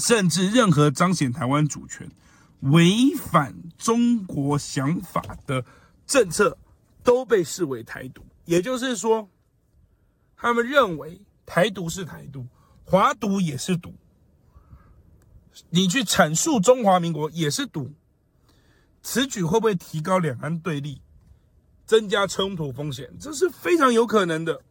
甚至任何彰显台湾主权、违反中国想法的政策都被视为台独。也就是说，他们认为台独是台独，华独也是独，你去阐述中华民国也是独。此举会不会提高两岸对立，增加冲突风险？这是非常有可能的。